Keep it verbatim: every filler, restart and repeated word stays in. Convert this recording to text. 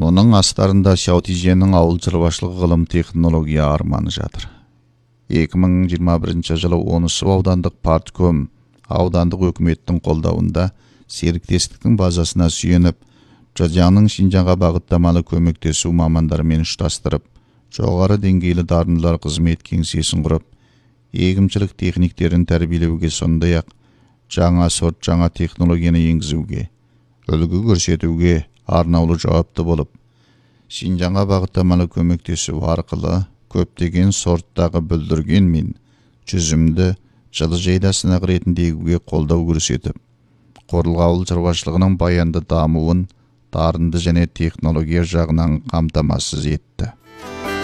Мұның астарында Шаутиженің ауыл шаруашылығы ғылым технология арманы жатыр. екі мың жиырма бірінші жылы онысы аудандық партком аудандық өкіметтің қолдауында серіктестіктің базасына сүйеніп, Чжоджаңның Шинжаңға бағыттамалы көмектесу мамандарымен ұштастырып, жоғары деңгейлі дарындылар қызмет кеңсесін құрып, егіншілік техниктерін тәрбиелеуге, сондай-ақ жаңа сорт, жаңа технологияны енгізуге, үлгі көрсетуге арнаулы жауапты болып, Шинжаңға бағыттамалы көмектесу арқылы көптеген сорттағы бүлдірген мен жүзімді жылы жайда сынақ ретінде егуге қолдау көрсетіп, Қорлық ауыл шаруашылығының баянды дамуын дарынды және технология жағынан қамтамасыз етті.